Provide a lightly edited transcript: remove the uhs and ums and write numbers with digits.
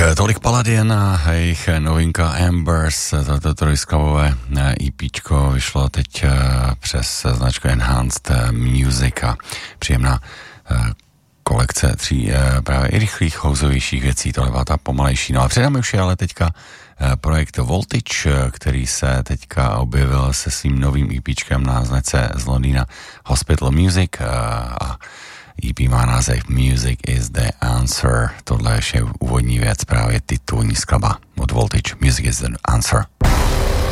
Tolik Paladin a jejich novinka Ambers, toto trojsklavové EPčko vyšlo teď přes značku Enhanced Music a příjemná kolekce 3 právě i rychlých, houzovějších věcí, tohle byla ta pomalejší. No a předám už je ale teďka projekt Voltage, který se teďka objevil se svým novým EPčkem na značce z Londýna Hospital Music a EP má název Music is the Answer. Tohle je úvodní věc, právě titulní skladba od Voltage. Music is the Answer.